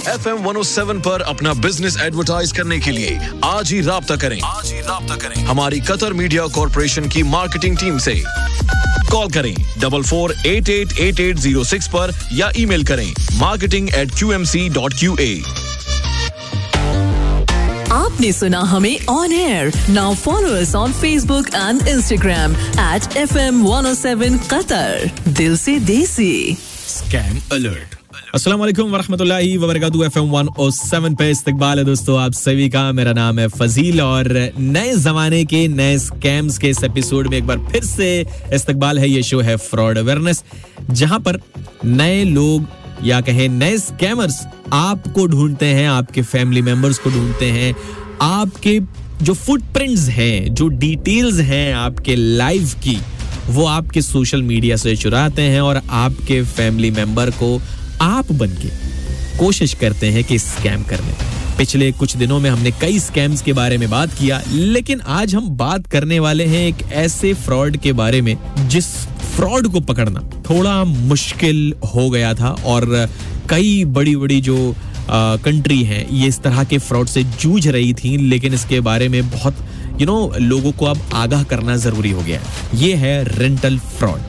FM 107 पर अपना business advertise करने के लिए आज ही राब्ता करें हमारी कतर मीडिया कॉर्पोरेशन की मार्केटिंग टीम से। कॉल करें 44888806 पर या ईमेल करें marketing@qmc.qa। आपने सुना हमें on air. Now follow us on Facebook and Instagram @FM 107 Qatar. दिल से देसी। Scam alert. अस्सलाम वालेकुम वरहमतुल्लाहि वबरकातुहू। FM 107 पे इस्तकबाल है दोस्तों आप सभी का। मेरा नाम है फजील और नए जमाने के नए स्कैम्स के इस एपिसोड में एक बार फिर से इस्तकबाल है। ये शो है फ्रॉड अवेयरनेस, जहां पर नए लोग या कहें नए स्कैमर्स आपको ढूंढते हैं, आपके फैमिली मेंबर्स को ढूंढते हैं, आपके जो फुटप्रिंट्स हैं, जो डिटेल्स हैं आपके लाइफ की, वो आपके सोशल मीडिया से चुराते हैं और आपके फैमिली मेंबर को आप बनके कोशिश करते हैं कि स्कैम कर लें। पिछले कुछ दिनों में हमने कई स्कैम्स के बारे में बात किया, लेकिन आज हम बात करने वाले हैं एक ऐसे फ्रॉड के बारे में जिस फ्रॉड को पकड़ना थोड़ा मुश्किल हो गया था और कई बड़ी बड़ी जो कंट्री हैं ये इस तरह के फ्रॉड से जूझ रही थी, लेकिन इसके बारे में बहुत लोगों को अब आगाह करना जरूरी हो गया है। ये है रेंटल फ्रॉड।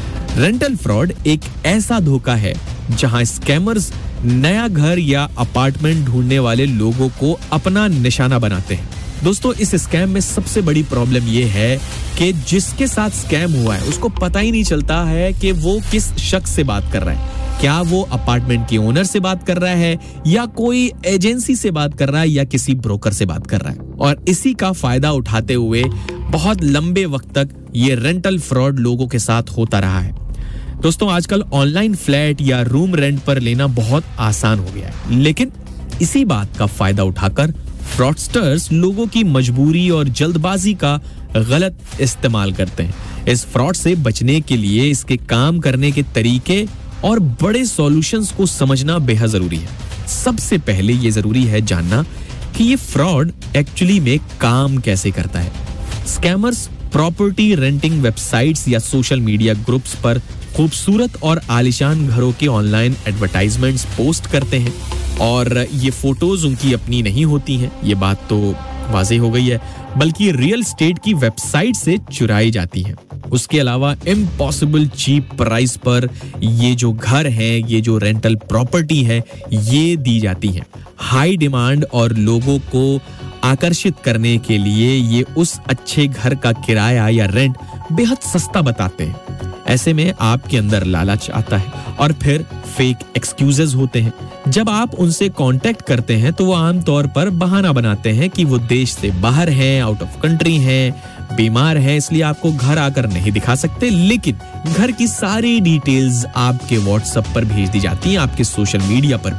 रेंटल फ्रॉड एक ऐसा धोखा है जहां स्कैमर्स नया घर या अपार्टमेंट ढूंढने वाले लोगों को अपना निशाना बनाते हैं। दोस्तों, इस स्कैम में सबसे बड़ी प्रॉब्लम यह है कि जिसके साथ स्कैम हुआ है उसको पता ही नहीं चलता है कि वो किस शख्स से बात कर रहा है। क्या वो अपार्टमेंट के ओनर से बात कर रहा है या कोई एजेंसी से बात कर रहा है या किसी ब्रोकर से बात कर रहा है। और इसी का फायदा उठाते हुए बहुत लंबे वक्त तक ये रेंटल फ्रॉड लोगों के साथ होता रहा है। दोस्तों, आजकल ऑनलाइन फ्लैट या रूम रेंट पर लेना बहुत आसान हो गया है, लेकिन इसी बात का फायदा उठाकर फ्रॉडस्टर्स लोगों की मजबूरी और जल्दबाजी का गलत इस्तेमाल करते हैं। इस फ्रॉड से बचने के लिए इसके काम करने के तरीके और बड़े सॉल्यूशंस को समझना बेहद जरूरी है। सबसे पहले ये जरूरी है जानना कि ये फ्रॉड एक्चुअली में काम कैसे करता है। स्कैमर्स प्रॉपर्टी रेंटिंग वेबसाइट्स या सोशल मीडिया ग्रुप्स पर खूबसूरत और आलीशान घरों के ऑनलाइन एडवर्टाइजमेंट्स पोस्ट करते हैं और ये फोटोज उनकी अपनी नहीं होती हैं, ये बात तो वाज़ेह हो गई है, बल्कि रियल एस्टेट की वेबसाइट से चुराई जाती हैं। उसके अलावा इम्पॉसिबल चीप प्राइस पर ये जो घर है, ये जो रेंटल प्रॉपर्टी है, ये दी जाती हैं। हाई डिमांड और लोगों को आकर्षित करने के लिए ये उस अच्छे घर का किराया या रेंट बेहद सस्ता बताते हैं। ऐसे में आपके अंदर लालच आता है और फिर फेक एक्सक्यूजेस होते हैं। जब आप उनसे कांटेक्ट करते हैं तो वो आमतौर पर बहाना बनाते हैं कि वो देश से बाहर हैं, आउट ऑफ कंट्री हैं, बीमार हैं, इसलिए आपको घर आकर नहीं दिखा सकते, लेकिन घर की सारी डिटेल्स आपके व्हाट्सएप पर भेज दी जाती हैं, आपके सोशल मीडिया पर